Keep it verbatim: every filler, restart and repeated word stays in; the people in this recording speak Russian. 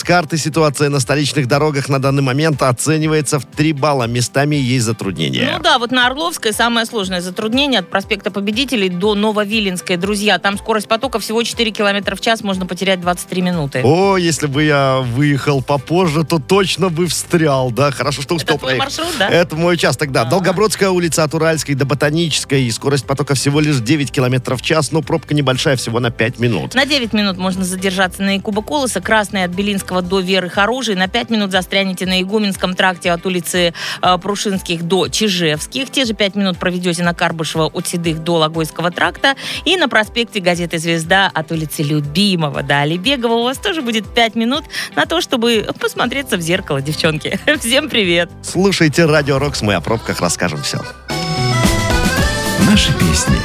карты ситуация на столичных дорогах на данный момент оценивается в три балла. Местами есть затруднения. Ну да, вот на Орловской самое сложное затруднение от проспекта Победителей до Нововиленской. Друзья, там скорость потока всего четыре километра в час, можно потерять двадцать три минуты. О, если бы я выехал попозже, то точно бы встрял, да? Хорошо, что успел Это твой проехать. маршрут, да? Это мой участок, да. А-а-а. Долгобродская улица от Уральской до Ботанической. И скорость потока всего лишь девять километров в час, но пробка небольшая, всего на пять минут. На девять минут можно задержаться на Якуба Колоса, Красной от Белинского до Веры Хоружей. На пять минут застрянете на Игуменском тракте от улицы э, Прушинских до Чижевских. Те же пять минут проведете на Карбышева от Седых до Логойского тракта. И на проспекте газеты «Звезда» от улицы Любимого до Алибегова у вас тоже будет пять минут на то, чтобы посмотреться в зеркало, девчонки. Всем привет! Слушайте Радио Рокс, мы о пробках расскажем все. Наши песни,